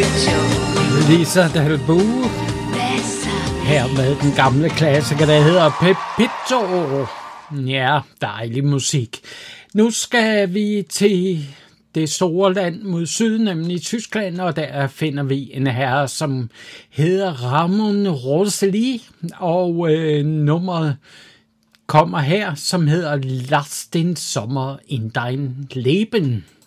Lisa Dalbo. Her med den gamle klassiker, der hedder Pepito. Ja, dejlig musik. Nu skal vi til det store land mod syd, nemlig Tyskland, og der finder vi en herre, som hedder Ramon Roseli, og nummeret kommer her, som hedder Lass den Sommer in dein Leben.